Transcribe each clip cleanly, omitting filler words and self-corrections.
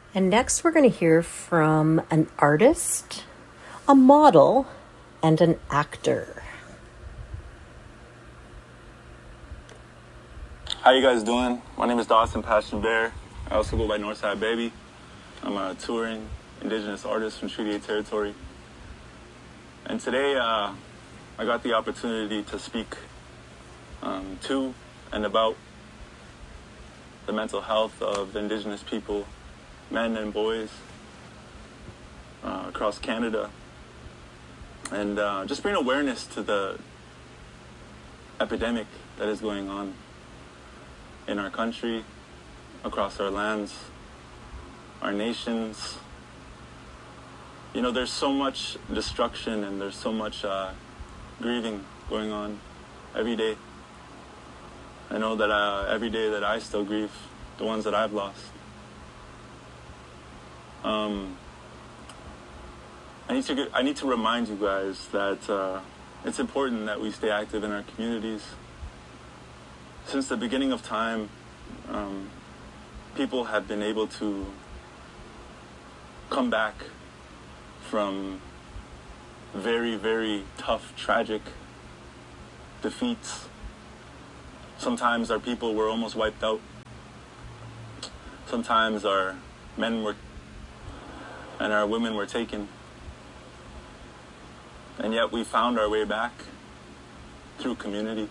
And next we're going to hear from an artist, a model, and an actor. How you guys doing? My name is Dawson Passion Bear. I also go by Northside Baby. I'm a touring indigenous artist from Treaty 8 territory. And today I got the opportunity to speak to and about the mental health of indigenous people, men and boys across Canada, and just bring awareness to the epidemic that is going on in our country, across our lands, our nations. You know, there's so much destruction and there's so much grieving going on every day. I know that every day that I still grieve the ones that I've lost. I need to remind you guys that it's important that we stay active in our communities. Since the beginning of time, people have been able to come back from very, very tough, tragic defeats. Sometimes our people were almost wiped out. Sometimes our men were and our women were taken. And yet we found our way back through community,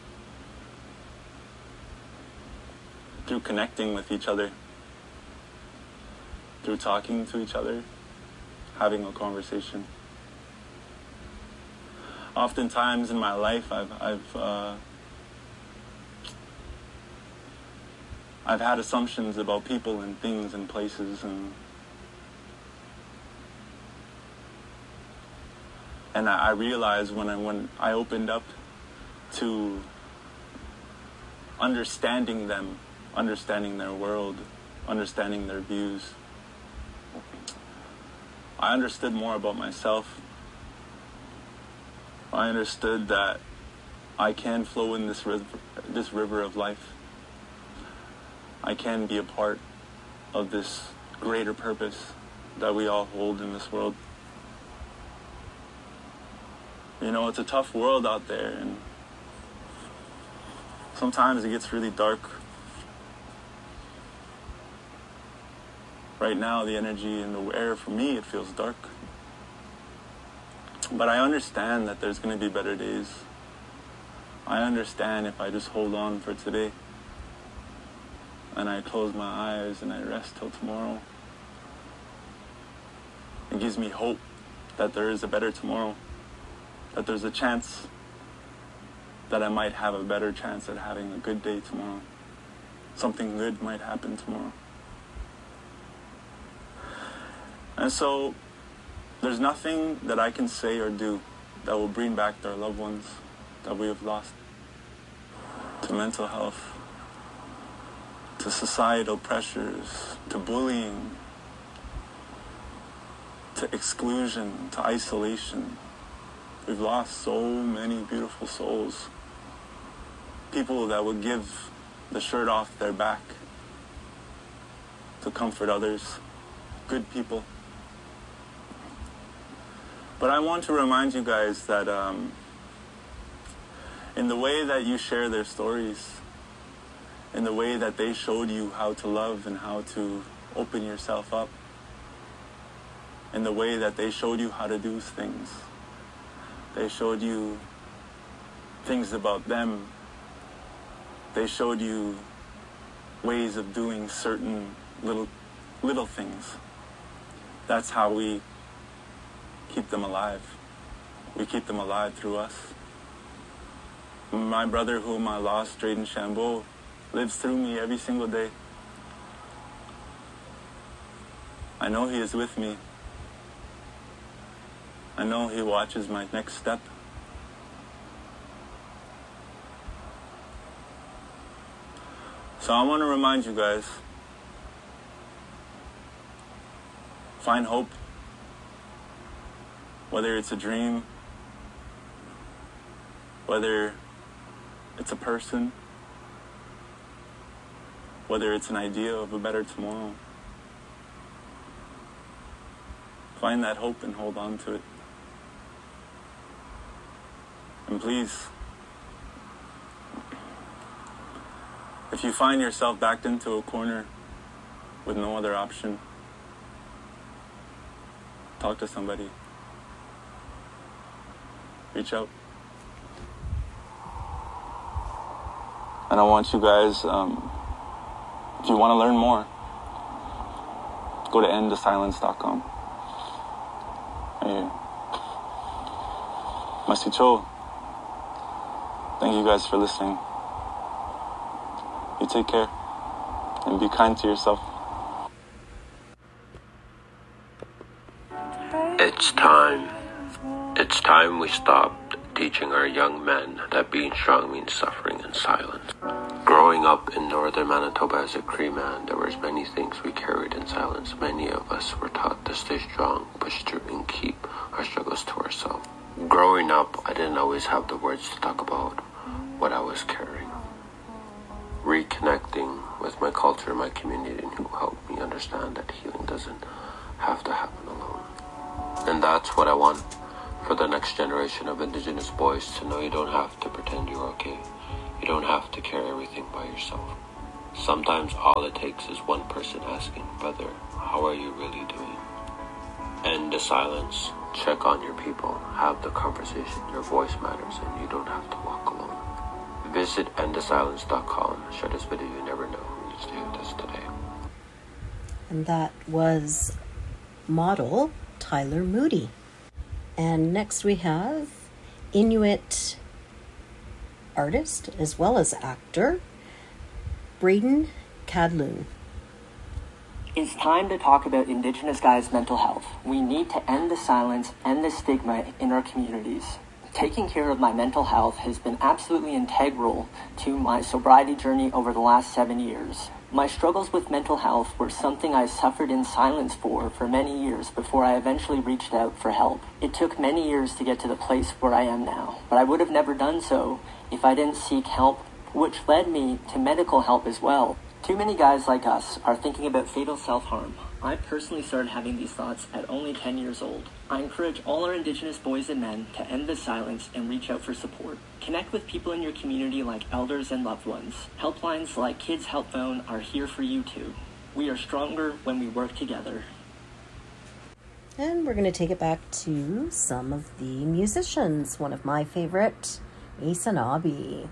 through connecting with each other, through talking to each other, having a conversation. Oftentimes in my life, I've had assumptions about people and things and places, and I realized when I opened up to understanding them, understanding their world, understanding their views, I understood more about myself. I understood that I can flow in this river of life. I can be a part of this greater purpose that we all hold in this world. You know, it's a tough world out there, and sometimes it gets really dark. Right now, the energy in the air, for me, it feels dark. But I understand that there's going to be better days. I understand if I just hold on for today, and I close my eyes and I rest till tomorrow. It gives me hope that there is a better tomorrow, that there's a chance that I might have a better chance at having a good day tomorrow. Something good might happen tomorrow. And so, there's nothing that I can say or do that will bring back their loved ones that we have lost to mental health, to societal pressures, to bullying, to exclusion, to isolation. We've lost so many beautiful souls. People that would give the shirt off their back to comfort others. Good people. But I want to remind you guys that in the way that you share their stories, in the way that they showed you how to love and how to open yourself up, in the way that they showed you how to do things, they showed you things about them, they showed you ways of doing certain little things. That's how we keep them alive. We keep them alive through us. My brother, whom I lost, Drayden Chambeau, lives through me every single day. I know he is with me. I know he watches my next step. So I want to remind you guys, find hope. Whether it's a dream, whether it's a person, whether it's an idea of a better tomorrow. find that hope and hold on to it. And please, if you find yourself backed into a corner with no other option, talk to somebody. Reach out. And I want you guys, if you want to learn more, go to endthesilence.com. Hey, Masicho, thank you guys for listening. You take care and be kind to yourself. It's time. It's time we stopped teaching our young men that being strong means suffering in silence. Growing up in northern Manitoba as a Cree man, there was many things we carried in silence. Many of us were taught to stay strong, push through, and keep our struggles to ourselves. Growing up, I didn't always have the words to talk about what I was carrying. Reconnecting with my culture and my community who helped me understand that healing doesn't have to happen alone. And that's what I want for the next generation of Indigenous boys to know. You don't have to pretend you're okay. You don't have to carry everything by yourself. Sometimes all it takes is one person asking, brother, how are you really doing? End the silence. Check on your people. Have the conversation. Your voice matters and you don't have to walk alone. Visit endthesilence.com. Share this video. You never know who needs to hear this today. And that was model Tyler Moody. And next we have Inuit artist as well as actor Braden Cadloon. It's time to talk about Indigenous guys' mental health. We need to end the silence, end the stigma in our communities. Taking care of my mental health has been absolutely integral to my sobriety journey over the last 7 years. My struggles with mental health were something I suffered in silence for many years before I eventually reached out for help. It took many years to get to the place where I am now, but I would have never done so if I didn't seek help, which led me to medical help as well. Too many guys like us are thinking about fatal self-harm. I personally started having these thoughts at only 10 years old. I encourage all our Indigenous boys and men to end the silence and reach out for support. Connect with people in your community like elders and loved ones. Helplines like Kids Help Phone are here for you too. We are stronger when we work together. And we're going to take it back to some of the musicians. One of my favorite, Aysanabee.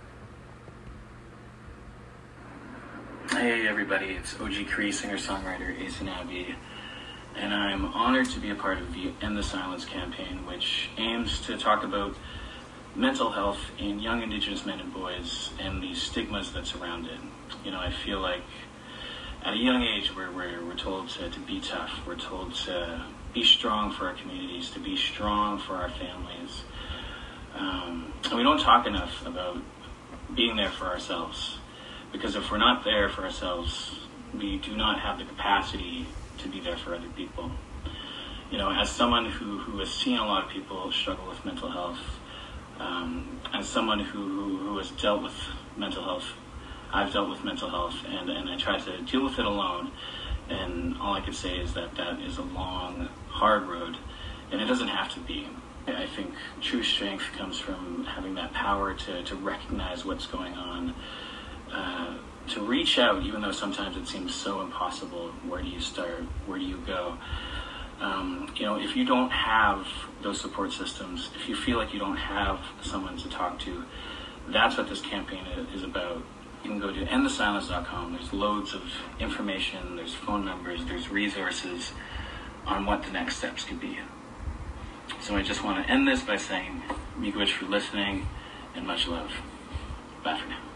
Hey everybody, it's OG Cree singer-songwriter Aysanabee, and I'm honored to be a part of the End the Silence campaign, which aims to talk about mental health in young Indigenous men and boys and the stigmas that surround it. You know, I feel like at a young age we're told to be tough, we're told to be strong for our communities, to be strong for our families, and we don't talk enough about being there for ourselves. Because if we're not there for ourselves, we do not have the capacity to be there for other people. You know, as someone who has seen a lot of people struggle with mental health, as someone who has dealt with mental health, I've dealt with mental health, and I try to deal with it alone. And all I could say is that is a long, hard road, and it doesn't have to be. I think true strength comes from having that power to recognize what's going on, to reach out, even though sometimes it seems so impossible. Where do you start? Where do you go? You know, if you don't have those support systems, if you feel like you don't have someone to talk to, that's what this campaign is about. You can go to endthesilence.com. There's loads of information, there's phone numbers, there's resources on what the next steps could be. So I just want to end this by saying, miigwech for listening, and much love. Bye for now.